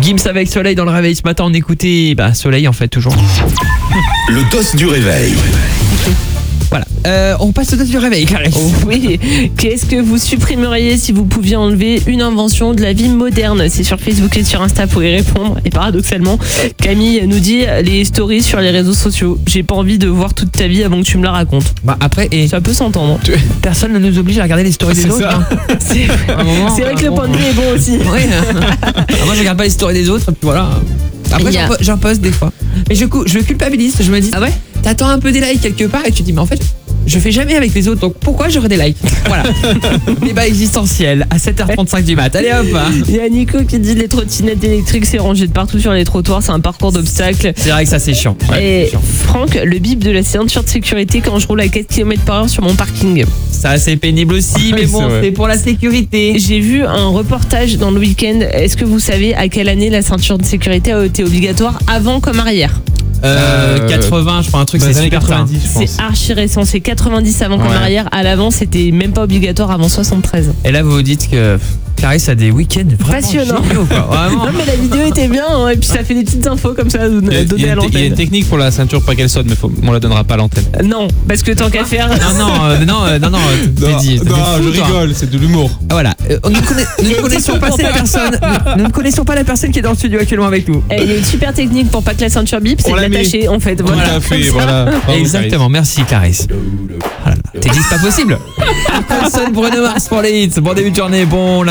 Gims avec Soleil dans le réveil. Ce matin, on écoutait Soleil en fait toujours. Le dos du réveil. Voilà. On passe au dos du réveil, Clarisse. Oui. Qu'est-ce que vous supprimeriez si vous pouviez enlever une invention de la vie moderne? C'est sur Facebook et sur Insta pour y répondre. Et paradoxalement, Camille nous dit les stories sur les réseaux sociaux. J'ai pas envie de voir toute ta vie avant que tu me la racontes. Après, Ça peut s'entendre. personne ne nous oblige à regarder les stories des autres. ça. hein. C'est vrai que le point de vue est bon aussi. Ouais. Moi, je regarde pas les stories des autres. Puis voilà. Après, Il y a- j'en poste des fois. Mais je culpabilise. Je me dis, t'attends un peu des likes quelque part et tu te dis, mais en fait, je fais jamais avec les autres, donc pourquoi j'aurais des likes? Voilà. Débat existentiel à 7h35 du mat. Allez hop. Il y a Nico qui dit les trottinettes électriques, c'est rangé de partout sur les trottoirs, c'est un parcours d'obstacles. C'est vrai que ça c'est chiant. Et Franck, le bip de la ceinture de sécurité quand je roule à 4 km/h sur mon parking. Ça c'est pénible aussi, mais Oui, bon, c'est vrai. c'est pour la sécurité. J'ai vu un reportage dans le week-end. Est-ce que vous savez à quelle année la ceinture de sécurité a été obligatoire avant comme arrière? 80, je crois un truc, c'est années super tard. 90, je pense. C'est archi récent, c'est 90 avant comme Ouais. arrière. À l'avant, c'était même pas obligatoire avant 73. Et là vous vous dites que Clarisse a des week-ends vraiment Passionnant. géniaux, quoi. Vraiment. Non mais la vidéo était bien hein, et puis ça fait des petites infos comme ça à donner à Il y a une l'antenne. technique pour la ceinture, pas qu'elle sonne, mais on la donnera pas à l'antenne. Non, parce que tant qu'à faire. Non, t'as dit, t'as je fait foutre, hein. rigole, c'est de l'humour. Ah, voilà, nous ne connaissons pas cette personne. Nous ne connaissons pas la personne qui est dans le studio actuellement avec nous. Il y a une super technique pour pas que la ceinture bip, c'est On de la met. l'attacher en fait. Tout Voilà. à fait, Comme ça. voilà. Bravo, Exactement, merci Clarisse. Ah là là, t'es dit c'est pas possible. Personne Bruno Mars pour les hits. Bon début de journée, bon lundi.